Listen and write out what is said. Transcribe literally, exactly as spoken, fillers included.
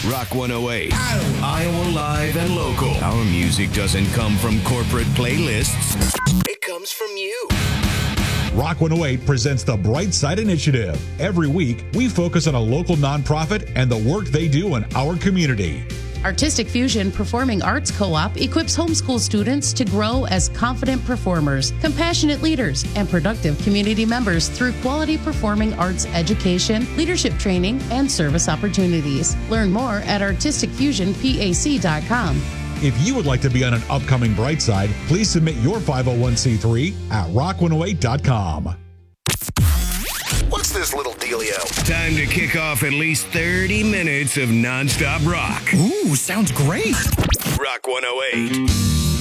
Rock one oh eight. Iowa Live and Local. Our music doesn't come from corporate playlists. It comes from you. Rock one oh eight presents the Bright Side Initiative. Every week, we focus on a local nonprofit and the work they do in our community. Artistic Fusion Performing Arts Co-op equips homeschool students to grow as confident performers, compassionate leaders, and productive community members through quality performing arts education, leadership training, and service opportunities. Learn more at artistic fusion pac dot com. If you would like to be on an upcoming Bright Side, please submit your five oh one c three at rock one oh eight dot com. What's this little dealio? Time to kick off at least thirty minutes of nonstop rock. Ooh, sounds great. Rock one oh eight.